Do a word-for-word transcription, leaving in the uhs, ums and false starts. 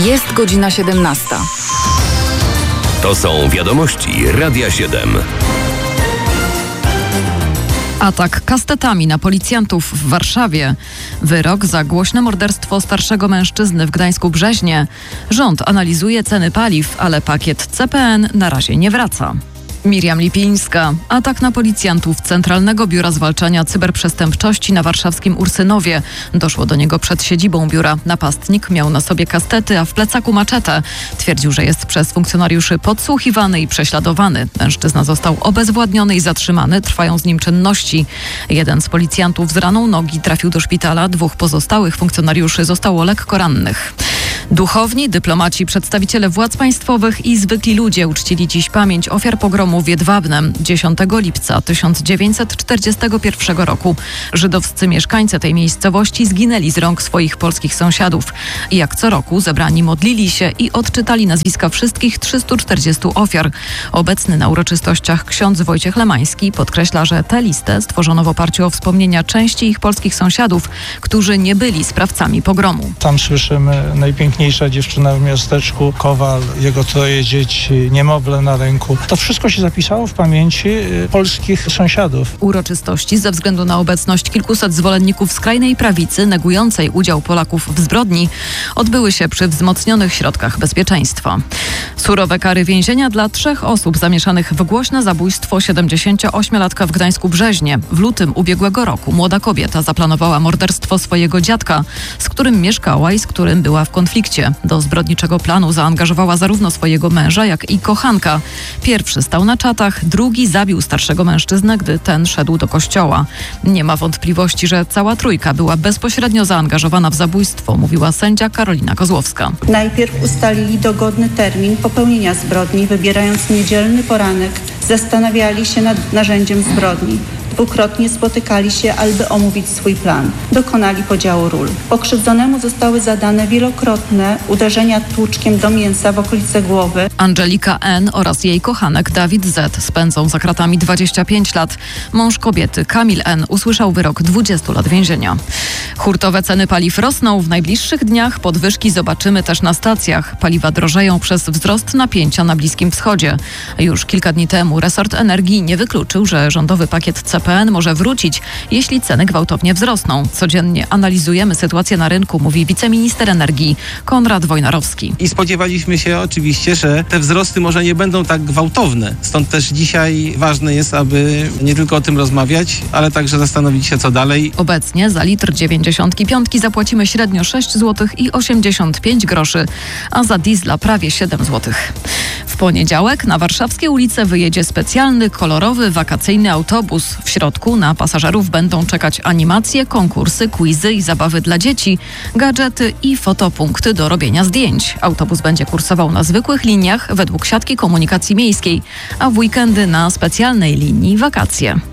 Jest godzina siedemnasta. To są wiadomości Radia siedem. Atak kastetami na policjantów w Warszawie. Wyrok za głośne morderstwo starszego mężczyzny w Gdańsku-Brzeźnie. Rząd analizuje ceny paliw, ale pakiet C P N na razie nie wraca. Miriam Lipińska. Atak na policjantów Centralnego Biura Zwalczania Cyberprzestępczości na warszawskim Ursynowie. Doszło do niego przed siedzibą biura. Napastnik miał na sobie kastety, a w plecaku maczetę. Twierdził, że jest przez funkcjonariuszy podsłuchiwany i prześladowany. Mężczyzna został obezwładniony i zatrzymany. Trwają z nim czynności. Jeden z policjantów z raną nogi trafił do szpitala. Dwóch pozostałych funkcjonariuszy zostało lekko rannych. Duchowni, dyplomaci, przedstawiciele władz państwowych i zwykli ludzie uczcili dziś pamięć ofiar pogromu w Jedwabnem dziesiątego lipca tysiąc dziewięćset czterdziestego pierwszego roku. Żydowscy mieszkańcy tej miejscowości zginęli z rąk swoich polskich sąsiadów. I jak co roku zebrani modlili się i odczytali nazwiska wszystkich trzystu czterdziestu ofiar. Obecny na uroczystościach ksiądz Wojciech Lemański podkreśla, że tę listę stworzono w oparciu o wspomnienia części ich polskich sąsiadów, którzy nie byli sprawcami pogromu. Tam słyszymy najpiękniejsze Najpiękniejsza dziewczyna w miasteczku, Kowal, jego troje dzieci, niemowlę na ręku. To wszystko się zapisało w pamięci polskich sąsiadów. Uroczystości ze względu na obecność kilkuset zwolenników skrajnej prawicy negującej udział Polaków w zbrodni odbyły się przy wzmocnionych środkach bezpieczeństwa. Surowe kary więzienia dla trzech osób zamieszanych w głośne zabójstwo siedemdziesięcioośmiolatka w Gdańsku-Brzeźnie. W lutym ubiegłego roku młoda kobieta zaplanowała morderstwo swojego dziadka, z którym mieszkała i z którym była w konflikcie. Do zbrodniczego planu zaangażowała zarówno swojego męża, jak i kochanka. Pierwszy stał na czatach, drugi zabił starszego mężczyznę, gdy ten szedł do kościoła. Nie ma wątpliwości, że cała trójka była bezpośrednio zaangażowana w zabójstwo, mówiła sędzia Karolina Kozłowska. Najpierw ustalili dogodny termin popełnienia zbrodni, wybierając niedzielny poranek. Zastanawiali się nad narzędziem zbrodni. Dwukrotnie spotykali się, aby omówić swój plan. Dokonali podziału ról. Pokrzywdzonemu zostały zadane wielokrotne uderzenia tłuczkiem do mięsa w okolice głowy. Angelika N. oraz jej kochanek Dawid Z. spędzą za kratami dwadzieścia pięć lat. Mąż kobiety Kamil N. usłyszał wyrok dwudziestu lat więzienia. Hurtowe ceny paliw rosną. W najbliższych dniach podwyżki zobaczymy też na stacjach. Paliwa drożeją przez wzrost napięcia na Bliskim Wschodzie. Już kilka dni temu resort energii nie wykluczył, że rządowy pakiet C P N może wrócić, jeśli ceny gwałtownie wzrosną. Codziennie analizujemy sytuację na rynku, mówi wiceminister energii Konrad Wojnarowski. I spodziewaliśmy się oczywiście, że te wzrosty może nie będą tak gwałtowne. Stąd też dzisiaj ważne jest, aby nie tylko o tym rozmawiać, ale także zastanowić się, co dalej. Obecnie za litr dziewięćdziesiątki piątki zapłacimy średnio sześć złotych i osiemdziesiąt pięć groszy, a za diesla prawie siedem złotych. W poniedziałek na warszawskie ulice wyjedzie specjalny, kolorowy, wakacyjny autobus. W środku na pasażerów będą czekać animacje, konkursy, quizy i zabawy dla dzieci, gadżety i fotopunkty do robienia zdjęć. Autobus będzie kursował na zwykłych liniach według siatki komunikacji miejskiej, a w weekendy na specjalnej linii wakacje.